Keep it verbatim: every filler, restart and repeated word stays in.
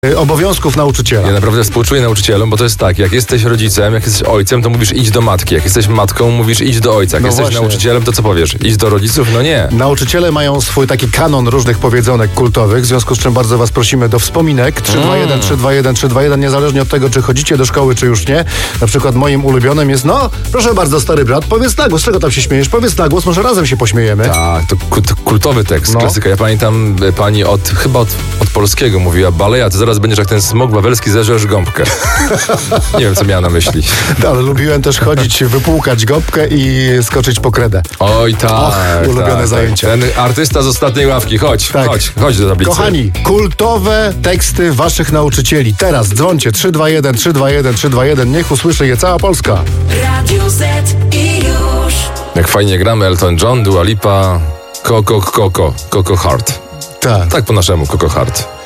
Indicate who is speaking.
Speaker 1: obowiązków nauczyciela.
Speaker 2: Ja naprawdę współczuję nauczycielom, bo to jest tak, jak jesteś rodzicem, jak jesteś ojcem, to mówisz idź do matki, jak jesteś matką, mówisz idź do ojca, jak
Speaker 1: No
Speaker 2: jesteś
Speaker 1: właśnie.
Speaker 2: nauczycielem, to co powiesz? Idź do rodziców? No nie.
Speaker 1: Nauczyciele mają swój taki kanon różnych powiedzonek kultowych, w związku z czym bardzo was prosimy do wspominek trzy dwa jeden, trzy dwa jeden, trzy dwa jeden, niezależnie od tego, czy chodzicie do szkoły, czy już nie. Na przykład moim ulubionym jest, no, proszę bardzo, stary brat, powiedz na głos, z czego tam się śmiejesz? Powiedz na głos, może razem się pośmiejemy.
Speaker 2: Tak, to, ku- to kultowy tekst,
Speaker 1: No.
Speaker 2: klasyka. Ja pamiętam, y, pani od, chyba od, od polskiego mówiła, Baleja, ty zaraz będziesz jak ten smok wawelski, zeżresz gąbkę. Nie wiem, co miała na myśli.
Speaker 1: Ale lubiłem też chodzić, wypłukać gąbkę i skoczyć po kredę.
Speaker 2: Oj tak,
Speaker 1: Och, ulubione
Speaker 2: tak,
Speaker 1: zajęcia.
Speaker 2: Ten artysta z ostatniej ławki, chodź,
Speaker 1: Tak.
Speaker 2: chodź, chodź do tablicy.
Speaker 1: Kochani, kultowe teksty waszych nauczycieli. Teraz dzwońcie trzy dwa jeden, trzy dwa jeden, trzy dwa jeden. Niech usłyszy je cała Polska.
Speaker 3: Radio Z i już.
Speaker 2: Jak fajnie gramy, Elton John, Dua Lipa, Coco, Coco, Coco Heart.
Speaker 1: Tak.
Speaker 2: Tak po naszemu, Coco Heart.